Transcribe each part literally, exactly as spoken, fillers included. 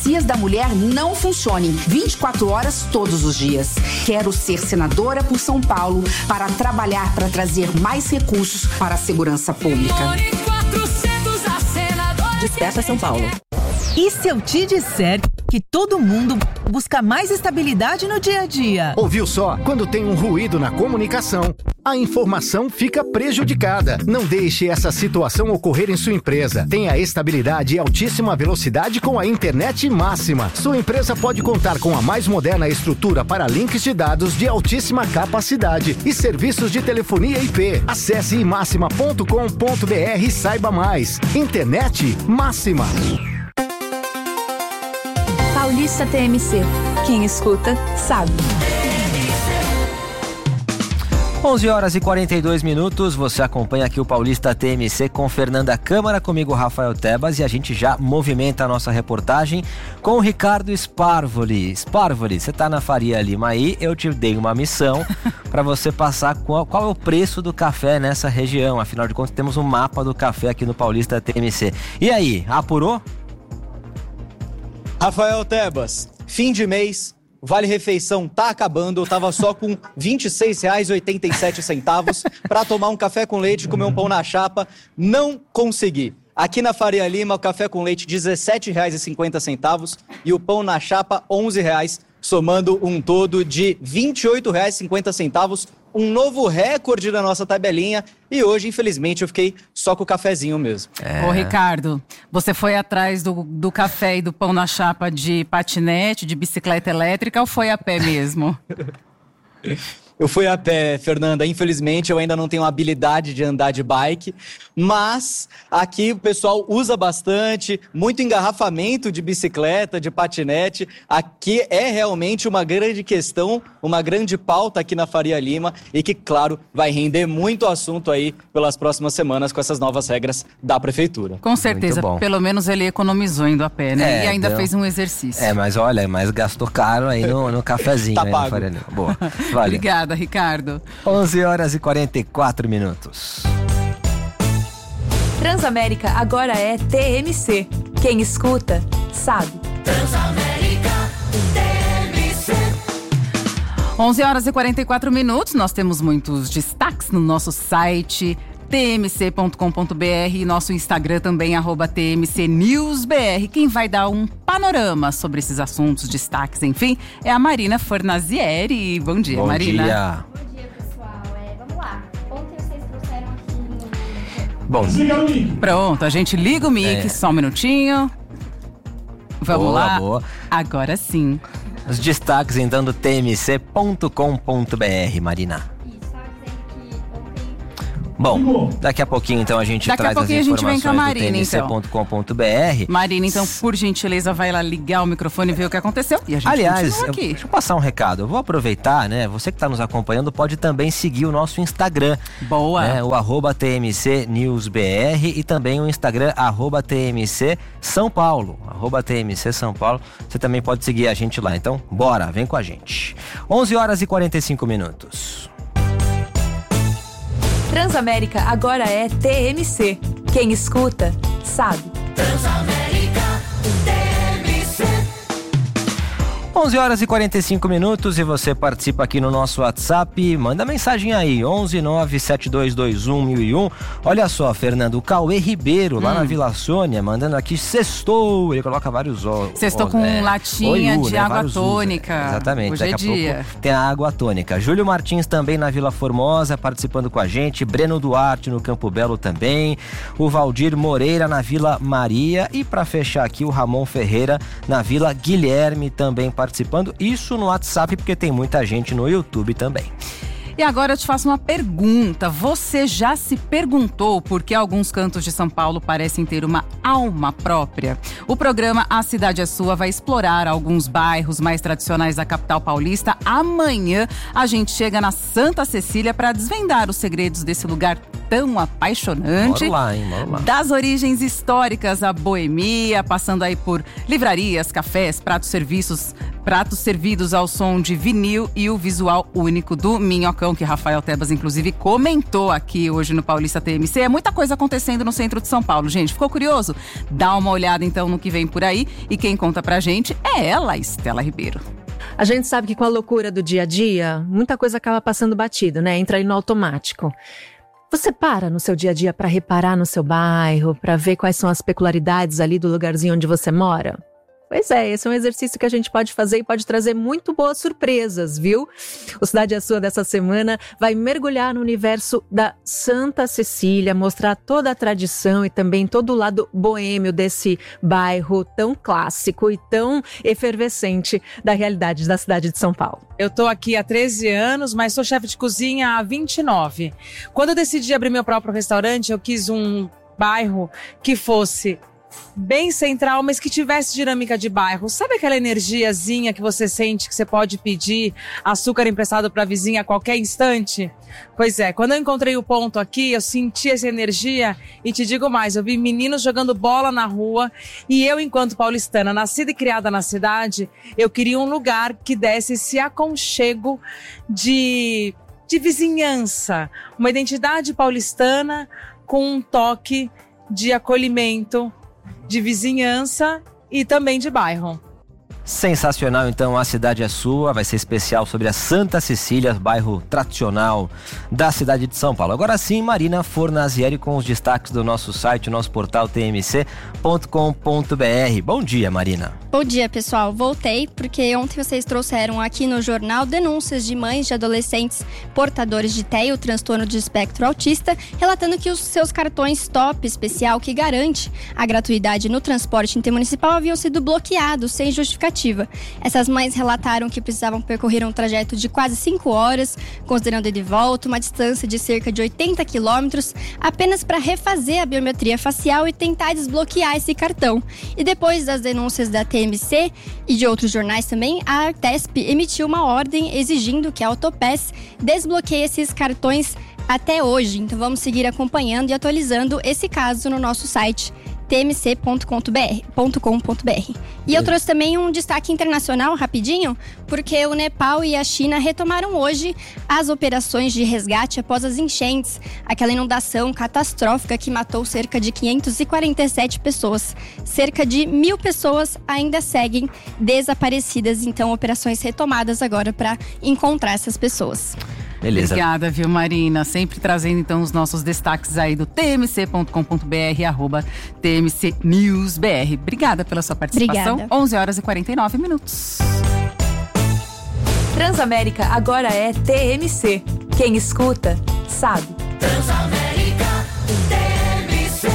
delegacias da mulher não funcionem vinte e quatro horas todos os dias. Quero ser senadora por São Paulo para trabalhar para trazer mais recursos para a segurança pública. Desperta São Paulo. E se eu te disser que todo mundo busca mais estabilidade no dia a dia? Ouviu só? Quando tem um ruído na comunicação, a informação fica prejudicada. Não deixe essa situação ocorrer em sua empresa. Tenha estabilidade e altíssima velocidade com a internet máxima. Sua empresa pode contar com a mais moderna estrutura para links de dados de altíssima capacidade e serviços de telefonia I P. Acesse imáxima ponto com ponto b r e saiba mais. Internet máxima. Paulista T M C. Quem escuta, sabe. onze horas e quarenta e dois minutos, você acompanha aqui o Paulista T M C com Fernanda Câmara, comigo Rafael Tebas, e a gente já movimenta a nossa reportagem com o Ricardo Sparvoli. Sparvoli, você tá na Faria Lima aí, eu te dei uma missão para você passar qual, qual é o preço do café nessa região, afinal de contas temos um mapa do café aqui no Paulista T M C. E aí, apurou? Rafael Tebas, fim de mês, Vale Refeição tá acabando, eu tava só com vinte e seis reais e oitenta e sete centavos para tomar um café com leite e comer um pão na chapa, não consegui. Aqui na Faria Lima, o café com leite dezessete reais e cinquenta centavos e o pão na chapa onze reais, somando um todo de vinte e oito reais e cinquenta centavos, um novo recorde na nossa tabelinha. E hoje, infelizmente, eu fiquei só com o cafezinho mesmo. É. Ô, Ricardo, você foi atrás do, do café e do pão na chapa de patinete, de bicicleta elétrica ou foi a pé mesmo? Eu fui a pé, Fernanda. Infelizmente, eu ainda não tenho habilidade de andar de bike, mas aqui o pessoal usa bastante, muito engarrafamento de bicicleta, de patinete. Aqui é realmente uma grande questão, uma grande pauta aqui na Faria Lima e que, claro, vai render muito assunto aí pelas próximas semanas com essas novas regras da prefeitura. Com certeza, pelo menos ele economizou indo a pé, né? É, e ainda deu... fez um exercício. É, mas olha, mas gastou caro aí no, no cafezinho. Tá aí pago. Na Faria Lima. Boa, vale. Obrigada, Ricardo. onze horas e quarenta e quatro minutos. Transamérica agora é T M C. Quem escuta, sabe. Transamérica T M C. onze horas e quarenta e quatro minutos, nós temos muitos destaques no nosso site t m c ponto com ponto b r e nosso Instagram também, arroba T M C News B R. Quem vai dar um panorama sobre esses assuntos, destaques, enfim, é a Marina Fornazieri. Bom dia, Bom Marina. Dia. Bom dia, pessoal. É, vamos lá. Ontem vocês trouxeram aqui no... Bom dia. Pronto, a gente liga o mic, é. Só um minutinho. Vamos boa, lá? Boa. Agora sim. Os destaques então do t m c ponto com ponto b r, Marina. Bom, daqui a pouquinho então a gente daqui traz a as informações a gente vem com a Marina, do t m c ponto com ponto b r. Então. Marina, então, por gentileza, vai lá ligar o microfone e ver o que aconteceu. E a gente Aliás, continua aqui. Eu, deixa eu passar um recado. Eu vou aproveitar, né? Você que está nos acompanhando pode também seguir o nosso Instagram. Boa. Né, o arroba T M C News B R e também o Instagram arroba T M C São Paulo. Arroba T M C São Paulo. Você também pode seguir a gente lá. Então, bora, vem com a gente. onze horas e quarenta e cinco minutos. Transamérica agora é T M C. Quem escuta, sabe. Transamérica T M C. onze horas e quarenta e cinco minutos e você participa aqui no nosso WhatsApp. Manda mensagem aí, onze nove sete dois dois um mil e um. Olha só, Fernando, o Cauê Ribeiro, lá hum. na Vila Sônia, mandando aqui sextou. Ele coloca vários ó. Sextou com é, latinha Oiu, de né? água vários tônica. Usos, é, exatamente. Hoje Daqui é a dia. pouco tem a água tônica. Júlio Martins também na Vila Formosa, participando com a gente. Breno Duarte no Campo Belo também. O Valdir Moreira na Vila Maria. E para fechar aqui, o Ramon Ferreira na Vila Guilherme também participando. Isso no WhatsApp, porque tem muita gente no YouTube também. E agora eu te faço uma pergunta. Você já se perguntou por que alguns cantos de São Paulo parecem ter uma alma própria? O programa A Cidade é Sua vai explorar alguns bairros mais tradicionais da capital paulista. Amanhã a gente chega na Santa Cecília para desvendar os segredos desse lugar tão apaixonante. Moro lá, hein? Moro lá. Das origens históricas à boemia, passando aí por livrarias, cafés, pratos, serviços Pratos servidos ao som de vinil e o visual único do Minhocão, que Rafael Tebas, inclusive, comentou aqui hoje no Paulista T M C. É muita coisa acontecendo no centro de São Paulo, gente. Ficou curioso? Dá uma olhada, então, no que vem por aí. E quem conta pra gente é ela, Estela Ribeiro. A gente sabe que com a loucura do dia a dia, muita coisa acaba passando batido, né? Entra aí no automático. Você para no seu dia a dia para reparar no seu bairro, para ver quais são as peculiaridades ali do lugarzinho onde você mora? Pois é, esse é um exercício que a gente pode fazer e pode trazer muito boas surpresas, viu? O Cidade é Sua dessa semana vai mergulhar no universo da Santa Cecília, mostrar toda a tradição e também todo o lado boêmio desse bairro tão clássico e tão efervescente da realidade da cidade de São Paulo. Eu tô aqui há treze anos, mas sou chefe de cozinha há vinte e nove. Quando eu decidi abrir meu próprio restaurante, eu quis um bairro que fosse bem central, mas que tivesse dinâmica de bairro. Sabe aquela energiazinha que você sente que você pode pedir açúcar emprestado para a vizinha a qualquer instante? Pois é, quando eu encontrei o ponto aqui, eu senti essa energia e te digo mais, eu vi meninos jogando bola na rua e eu, enquanto paulistana, nascida e criada na cidade, eu queria um lugar que desse esse aconchego de, de vizinhança, uma identidade paulistana com um toque de acolhimento, de vizinhança e também de bairro. Sensacional, então, a cidade é sua, vai ser especial sobre a Santa Cecília, bairro tradicional da cidade de São Paulo. Agora sim, Marina Fornazieri com os destaques do nosso site, nosso portal t m c ponto com ponto b r. Bom dia, Marina. Bom dia, pessoal. Voltei porque ontem vocês trouxeram aqui no jornal denúncias de mães de adolescentes portadores de T E A, o transtorno de espectro autista, relatando que os seus cartões Top Especial, que garante a gratuidade no transporte intermunicipal, haviam sido bloqueados sem justificativa. Essas mães relataram que precisavam percorrer um trajeto de quase cinco horas, considerando ida e volta, uma distância de cerca de oitenta quilômetros, apenas para refazer a biometria facial e tentar desbloquear esse cartão. E depois das denúncias da T M C e de outros jornais também, a Artesp emitiu uma ordem exigindo que a Autopass desbloqueie esses cartões até hoje. Então vamos seguir acompanhando e atualizando esse caso no nosso site t m c ponto com ponto b r. E eu trouxe também um destaque internacional rapidinho, porque o Nepal e a China retomaram hoje as operações de resgate após as enchentes, aquela inundação catastrófica que matou cerca de quinhentas e quarenta e sete pessoas. Cerca de mil pessoas ainda seguem desaparecidas, então operações retomadas agora para encontrar essas pessoas. Beleza. Obrigada, viu, Marina? Sempre trazendo, então, os nossos destaques aí do t m c ponto com ponto b r, arroba t m c news b r. Obrigada pela sua participação. Obrigada. onze horas e quarenta e nove minutos. Transamérica agora é T M C. Quem escuta, sabe. Transamérica, T M C.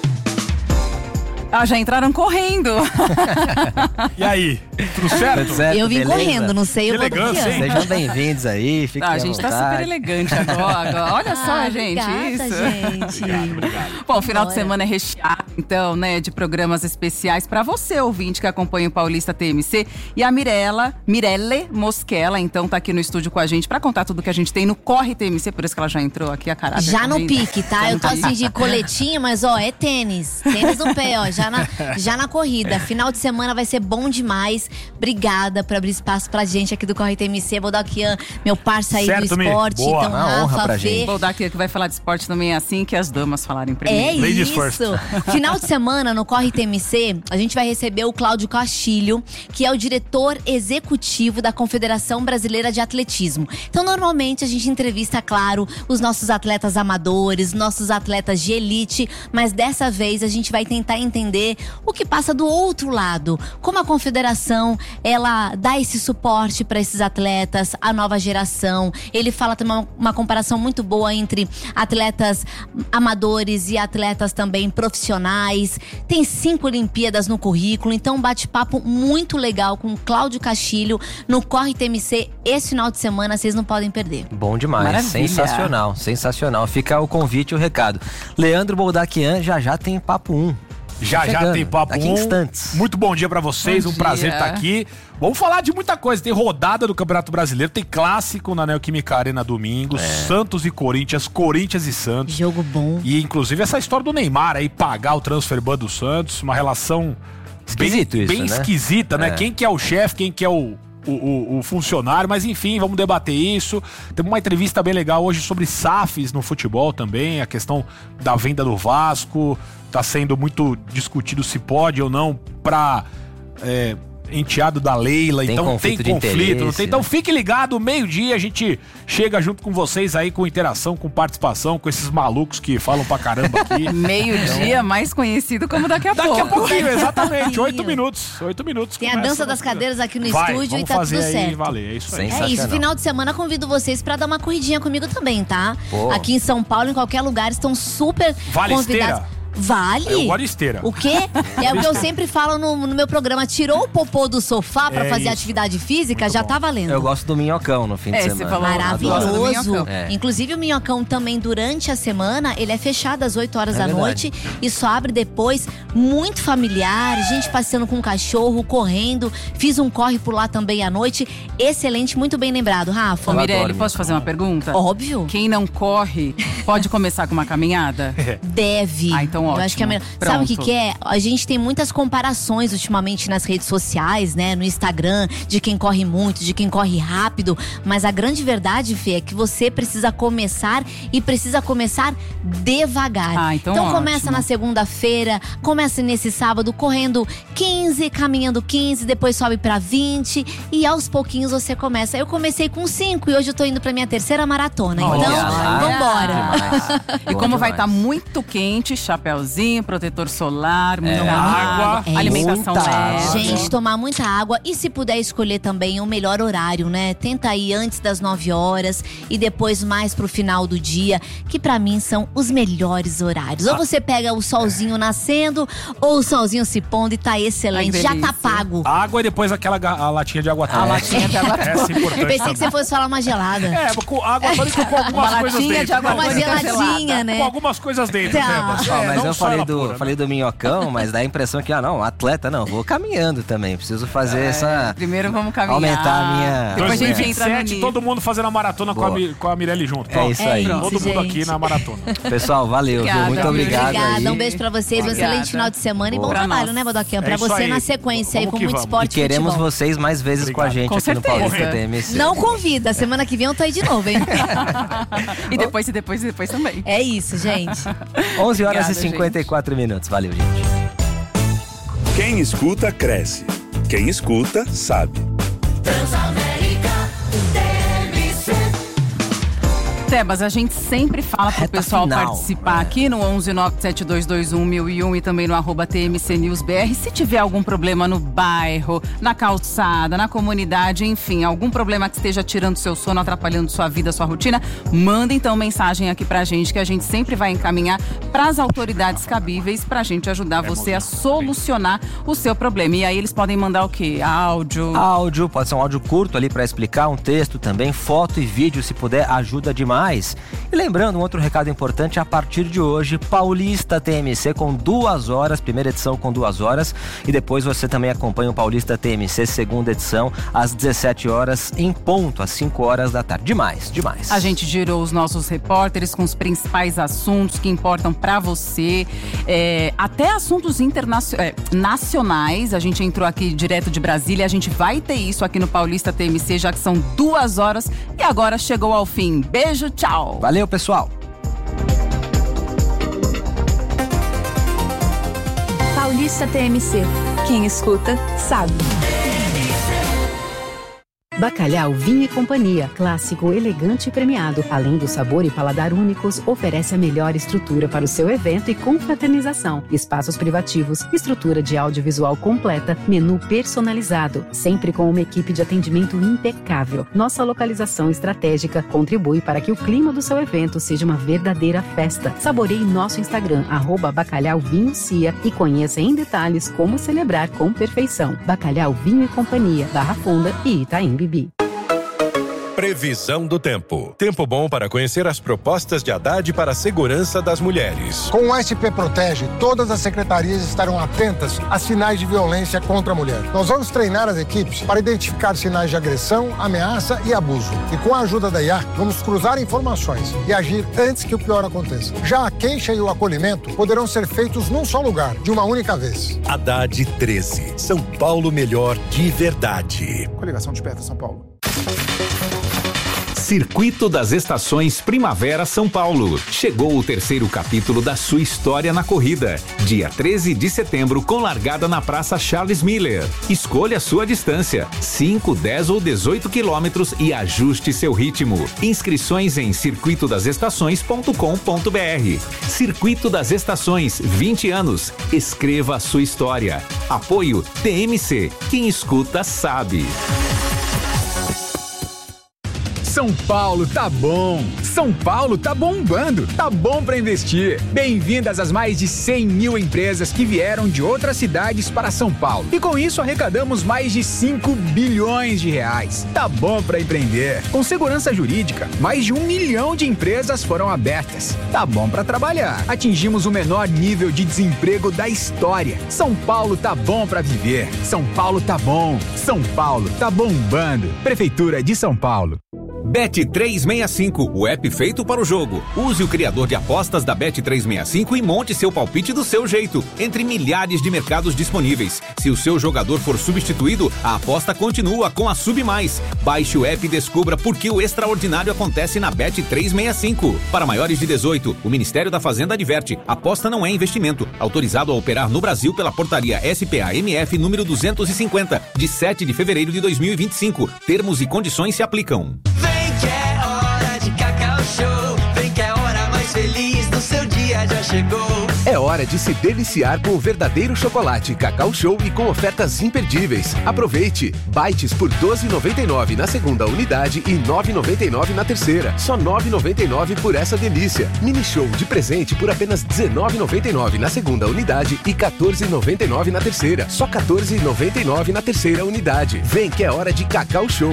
Ah, já entraram correndo. E aí, tudo certo? Tudo certo, eu vim beleza? correndo, não sei, eu vou elegância, hein? Sejam bem-vindos aí, fiquem Ah, à a gente vontade. tá super elegante agora. Olha só, Ah, gente, obrigada, isso. gente. Obrigado, obrigado. Bom, o final Bora. de semana é recheado, então, né, de programas especiais para você, ouvinte, que acompanha o Paulista T M C. E a Mirella, Mirelle Mosquela, então, tá aqui no estúdio com a gente para contar tudo que a gente tem no Corre T M C, por isso que ela já entrou aqui a caráter. Já no correndo. pique, tá? Eu tô assim de coletinha, mas ó, é tênis. Tênis no pé, ó, já na, já na corrida. Final de semana vai ser bom demais. Obrigada por abrir espaço pra gente aqui do Corre T M C. Vou dar aqui, meu parça aí Certo, do Mi. esporte. Boa. Então, Uma honra Rafa, pra Fê. gente. Vou dar aqui que vai falar de esporte também, é assim que as damas falarem primeiro. É Ladies isso. first. Final de semana, no Corre T M C, a gente vai receber o Cláudio Castilho, que é o diretor executivo da Confederação Brasileira de Atletismo. Então, normalmente, a gente entrevista, claro, os nossos atletas amadores, nossos atletas de elite, mas dessa vez a gente vai tentar entender o que passa do outro lado. Como a Confederação, ela dá esse suporte para esses atletas, a nova geração. Ele fala também uma, uma comparação muito boa entre atletas amadores e atletas também profissionais. Tem cinco Olimpíadas no currículo, então um bate-papo muito legal com o Cláudio Castilho no Corre T M C esse final de semana, vocês não podem perder. Bom demais, Maravilha. sensacional, sensacional. Fica o convite e o recado. Leandro Boldaquian já já tem papo um. Já já Chegando, tem papo daqui um. instantes. Muito bom dia pra vocês, Bom um prazer dia. estar aqui. Vamos falar de muita coisa. Tem rodada do Campeonato Brasileiro, tem clássico na Neoquímica Arena domingo, É. Santos e Corinthians, Corinthians e Santos. Jogo bom. E inclusive essa história do Neymar aí pagar o transfer ban do Santos, uma relação Esquisito bem, isso, bem né? esquisita, né? É. Quem que é o chefe, quem que é o, o, o, o funcionário, mas enfim, vamos debater isso. Temos uma entrevista bem legal hoje sobre S A Fs no futebol também, a questão da venda do Vasco, tá sendo muito discutido se pode ou não pra... É, enteado da Leila, Tem então conflito tem de conflito, não interesse, tem? Então né? fique ligado, meio-dia a gente chega junto com vocês aí com interação, com participação, com esses malucos que falam pra caramba aqui. Meio-dia, mais conhecido como daqui a Daqui pouco. a pouquinho, Daqui a exatamente, pouquinho. oito minutos, oito minutos. Tem a começa dança das nossa- cadeiras aqui no Vai, estúdio vamos e tá fazer tudo aí, certo. valer, é isso aí. É isso, final de semana convido vocês pra dar uma corridinha comigo também, tá? Pô. Aqui em São Paulo, em qualquer lugar, estão super Vale convidados. esteira? Vale? Eu gosto de esteira. O quê? É o que eu sempre falo no, no meu programa. Tirou o popô do sofá pra É fazer isso. atividade física, já tá valendo. Eu gosto do minhocão no fim de É, semana. você falou maravilhoso. É. Inclusive o Minhocão também durante a semana, ele é fechado às oito horas É da verdade. noite e só abre depois, muito familiar, gente passeando com o cachorro, correndo. Fiz um corre por lá também à noite. Excelente, muito bem lembrado, Rafa. Ô, Mirelle, posso fazer uma pergunta? Óbvio. Quem não corre, pode começar com uma caminhada? Deve. Ah, então ótimo. Eu acho que é melhor. Sabe o que, Pronto. que é? A gente tem muitas comparações ultimamente nas redes sociais, né? No Instagram, de quem corre muito, de quem corre rápido. Mas a grande verdade, Fê, é que você precisa começar e precisa começar devagar. Ah, então começa ótimo. na segunda-feira, começa nesse sábado correndo quinze, caminhando quinze, depois sobe pra vinte e aos pouquinhos você começa. Eu comecei com cinco e hoje eu tô indo pra minha terceira maratona. Olha Então, lá. vambora. E como vai estar muito quente, chapéuzinho, protetor solar, muita É. água, Água. É alimentação muita leve. Gente, tomar muita água e se puder escolher também o melhor horário, né? Tenta ir antes das nove horas e depois mais pro final do dia, que pra mim são os melhores horários. Ou você pega o solzinho nascendo ou o solzinho se pondo e tá excelente, Ai, já delícia. tá pago. Água e depois aquela ga- a latinha de água A tônica. latinha de água Essa é tônica. importante Pensei também. que você fosse falar uma gelada. É, com água tônica com algumas Uma coisas latinha dentro. de água Não, tônica uma geladinha, né? Com algumas coisas dentro, Tá. né? Mas, Ó, é, mas não eu só falei ela do, pura, né? falei do minhocão, mas dá a impressão que, ah, não, atleta não, vou caminhando também. Preciso fazer essa. Primeiro vamos caminhar. Aumentar a minha. Depois a gente entra no dois mil e vinte e sete, todo mundo fazendo a maratona com a, Boa. Mi- com a Mirelle junto. É Pronto. isso aí. Todo É isso, mundo gente. aqui na maratona. Pessoal, valeu, viu? Muito obrigado. Obrigada, aí. um beijo pra vocês, um Obrigada. excelente final de semana e bom Boa. trabalho, né, Bodoquinha? Pra É isso você aí. na sequência aí Vamos com que muito vamos. esporte E queremos futebol. vocês mais vezes com a gente Com aqui no certeza. Paulista T M C. Não convida, semana que vem eu tô aí de novo, hein? E depois, e depois, e depois também. É isso, gente. onze horas Obrigada, e cinquenta e quatro minutos. Valeu, gente. Quem escuta, cresce. Quem escuta, sabe. Transamérica T M C. Tebas, a gente sempre fala pro pessoal final. participar aqui no onze nove sete dois dois um mil e um e também no arroba T M C News B R. Se tiver algum problema no bairro, na calçada, na comunidade, enfim, algum problema que esteja tirando seu sono, atrapalhando sua vida, sua rotina, manda então mensagem aqui pra gente que a gente sempre vai encaminhar pras autoridades cabíveis pra gente ajudar você a solucionar o seu problema. E aí eles podem mandar o quê? Áudio? Áudio, pode ser um áudio curto ali para explicar, um texto também, foto e vídeo, se puder, ajuda demais. E lembrando, um outro recado importante, a partir de hoje, Paulista T M C com duas horas, primeira edição com duas horas, e depois você também acompanha o Paulista T M C, segunda edição, às dezessete horas, em ponto, às cinco horas da tarde. Demais, demais. A gente girou os nossos repórteres com os principais assuntos que importam pra você, é, até assuntos internacionais, é, nacionais. A gente entrou aqui direto de Brasília, a gente vai ter isso aqui no Paulista T M C, já que são duas horas e agora chegou ao fim. Beijo, tchau! Valeu, pessoal! Paulista T M C. Quem escuta, sabe. Bacalhau Vinho e Companhia, clássico, elegante e premiado. Além do sabor e paladar únicos, oferece a melhor estrutura para o seu evento e confraternização. Espaços privativos, estrutura de audiovisual completa, menu personalizado, sempre com uma equipe de atendimento impecável. Nossa localização estratégica contribui para que o clima do seu evento seja uma verdadeira festa. Saboreie nosso Instagram, arroba Bacalhau Vinho Cia, e conheça em detalhes como celebrar com perfeição. Bacalhau Vinho e Companhia, Barra Funda e Itaim Bibi. Previsão do tempo. Tempo bom para conhecer as propostas de Haddad para a segurança das mulheres. Com o S P Protege, todas as secretarias estarão atentas a sinais de violência contra a mulher. Nós vamos treinar as equipes para identificar sinais de agressão, ameaça e abuso. E com a ajuda da I A, vamos cruzar informações e agir antes que o pior aconteça. Já a queixa e o acolhimento poderão ser feitos num só lugar, de uma única vez. Haddad treze. São Paulo melhor de verdade. Coligação Desperta São Paulo. Circuito das Estações Primavera São Paulo. Chegou o terceiro capítulo da sua história na corrida. Dia treze de setembro, com largada na Praça Charles Miller. Escolha a sua distância, cinco, dez ou dezoito quilômetros e ajuste seu ritmo. Inscrições em circuito das estações ponto com ponto br. Circuito das Estações, vinte anos. Escreva a sua história. Apoio T M C. Quem escuta sabe. São Paulo tá bom, São Paulo tá bombando, tá bom para investir. Bem-vindas às mais de cem mil empresas que vieram de outras cidades para São Paulo. E com isso arrecadamos mais de cinco bilhões de reais. Tá bom para empreender. Com segurança jurídica, mais de um milhão de empresas foram abertas. Tá bom para trabalhar. Atingimos o menor nível de desemprego da história. São Paulo tá bom para viver. São Paulo tá bom. São Paulo tá bombando. Prefeitura de São Paulo. Bet trezentos e sessenta e cinco, o app feito para o jogo. Use o criador de apostas da Bet trezentos e sessenta e cinco e monte seu palpite do seu jeito, entre milhares de mercados disponíveis. Se o seu jogador for substituído, a aposta continua com a Sub Mais. Baixe o app e descubra por que o extraordinário acontece na Bet trezentos e sessenta e cinco. Para maiores de dezoito, o Ministério da Fazenda adverte: aposta não é investimento. Autorizado a operar no Brasil pela portaria S P A M F número duzentos e cinquenta, de sete de fevereiro de dois mil e vinte e cinco. Termos e condições se aplicam. Vem que é hora de Cacau Show. Vem que é a hora mais feliz do seu dia já chegou. É hora de se deliciar com o verdadeiro chocolate Cacau Show e com ofertas imperdíveis. Aproveite! Bites por doze reais e noventa e nove centavos na segunda unidade e nove reais e noventa e nove centavos na terceira. Só nove reais e noventa e nove centavos por essa delícia. Mini Show de presente por apenas dezenove reais e noventa e nove centavos na segunda unidade e quatorze reais e noventa e nove centavos na terceira. Só quatorze reais e noventa e nove centavos na terceira unidade. Vem que é hora de Cacau Show.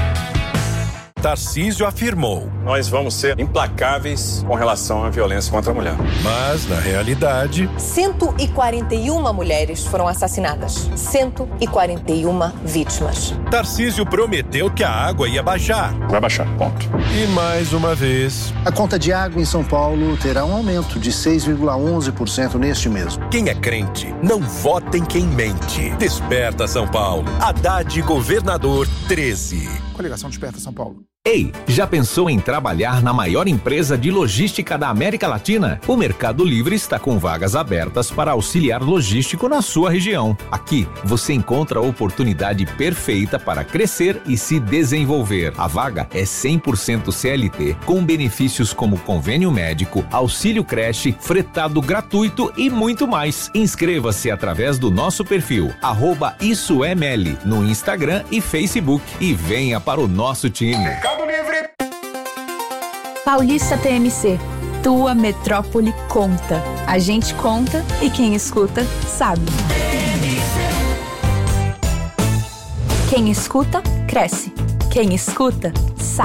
Tarcísio afirmou: nós vamos ser implacáveis com relação à violência contra a mulher. Mas, na realidade, cento e quarenta e uma mulheres foram assassinadas. cento e quarenta e uma vítimas. Tarcísio prometeu que a água ia baixar. Vai baixar, ponto. E mais uma vez, a conta de água em São Paulo terá um aumento de seis vírgula onze por cento neste mês. Quem é crente, não vota em quem mente. Desperta São Paulo. Haddad Governador treze. Coligação Desperta São Paulo. Ei, já pensou em trabalhar na maior empresa de logística da América Latina? O Mercado Livre está com vagas abertas para auxiliar logístico na sua região. Aqui, você encontra a oportunidade perfeita para crescer e se desenvolver. A vaga é cem por cento C L T, com benefícios como convênio médico, auxílio creche, fretado gratuito e muito mais. Inscreva-se através do nosso perfil, arroba Isso é Meli, no Instagram e Facebook, e venha para o nosso time. Livre. Paulista T M C, tua metrópole conta. A gente conta e quem escuta sabe. Quem escuta, cresce. Quem escuta, sabe.